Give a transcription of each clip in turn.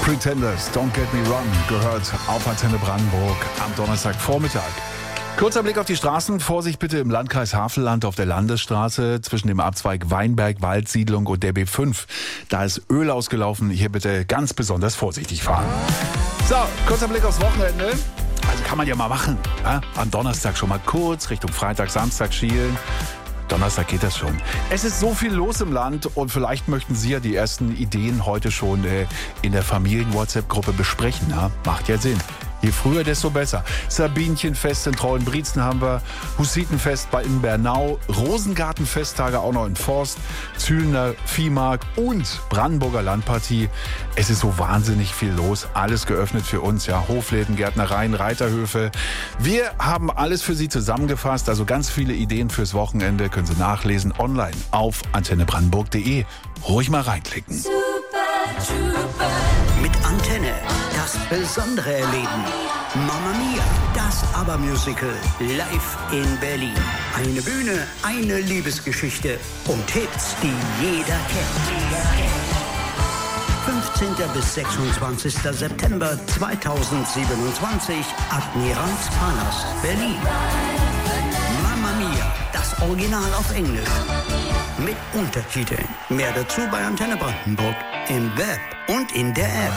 Pretenders, Don't Get Me Wrong, gehört auf Antenne Brandenburg am Donnerstagvormittag. Kurzer Blick auf die Straßen. Vorsicht bitte im Landkreis Havelland auf der Landesstraße zwischen dem Abzweig Weinberg-Waldsiedlung und der B5. Da ist Öl ausgelaufen. Hier bitte ganz besonders vorsichtig fahren. So, kurzer Blick aufs Wochenende. Also kann man ja mal machen. Ja? Am Donnerstag schon mal kurz Richtung Freitag, Samstag schielen. Donnerstag geht das schon. Es ist so viel los im Land und vielleicht möchten Sie ja die ersten Ideen heute schon in der Familien-WhatsApp-Gruppe besprechen. Ja? Macht ja Sinn. Je früher, desto besser. Sabinchenfest in Treuenbrietzen haben wir, Hussitenfest in Bernau, Rosengartenfesttage auch noch in Forst, Zühlner Viehmarkt und Brandenburger Landpartie. Es ist so wahnsinnig viel los. Alles geöffnet für uns. Ja, Hofläden, Gärtnereien, Reiterhöfe. Wir haben alles für Sie zusammengefasst. Also ganz viele Ideen fürs Wochenende können Sie nachlesen online auf antennebrandenburg.de. Ruhig mal reinklicken. Mit Antenne das Besondere erleben. Mamma Mia, das ABBA-Musical live in Berlin. Eine Bühne, eine Liebesgeschichte und Hits, die jeder kennt. 15. bis 26. September 2027, Admiralspalast, Berlin. Mamma Mia, das Original auf Englisch. Mit Untertiteln. Mehr dazu bei Antenne Brandenburg. Im Web und in der App.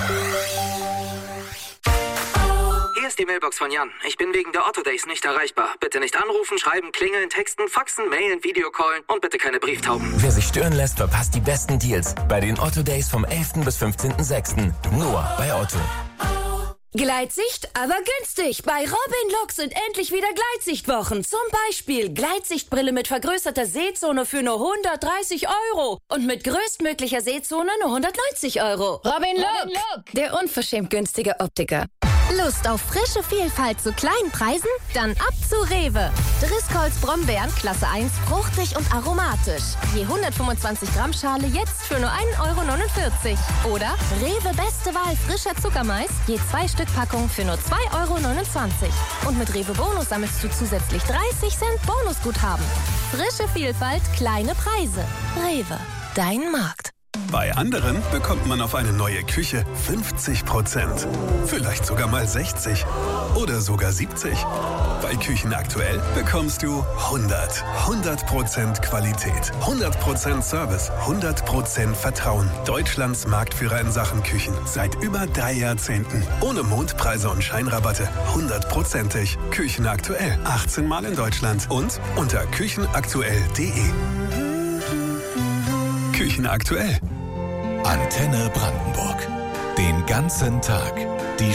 Hier ist die Mailbox von Jan. Ich bin wegen der Otto Days nicht erreichbar. Bitte nicht anrufen, schreiben, klingeln, texten, faxen, mailen, Videocallen und bitte keine Brieftauben. Wer sich stören lässt, verpasst die besten Deals bei den Otto Days vom 11. bis 15.06. Nur bei Otto. Gleitsicht, aber günstig. Bei Robin Look sind endlich wieder Gleitsichtwochen. Zum Beispiel Gleitsichtbrille mit vergrößerter Sehzone für nur 130 €. Und mit größtmöglicher Sehzone nur 190 €. Robin Look, der unverschämt günstige Optiker. Lust auf frische Vielfalt zu kleinen Preisen? Dann ab zu Rewe. Driscolls Brombeeren Klasse 1, fruchtig und aromatisch. Je 125 Gramm Schale jetzt für nur 1,49 €. Oder Rewe Beste Wahl frischer Zuckermais, je 2 Stück Packung für nur 2,29 €. Und mit Rewe Bonus sammelst du zusätzlich 30 Cent Bonusguthaben. Frische Vielfalt, kleine Preise. Rewe, dein Markt. Bei anderen bekommt man auf eine neue Küche 50%. Vielleicht sogar mal 60 oder sogar 70. Bei Küchen aktuell bekommst du 100% Qualität, 100% Service, 100% Vertrauen. Deutschlands Marktführer in Sachen Küchen seit über 3 Jahrzehnten. Ohne Mondpreise und Scheinrabatte. 100%ig. Küchen aktuell. 18 Mal in Deutschland und unter küchenaktuell.de. Küchen aktuell. Antenne Brandenburg. Den ganzen Tag. Die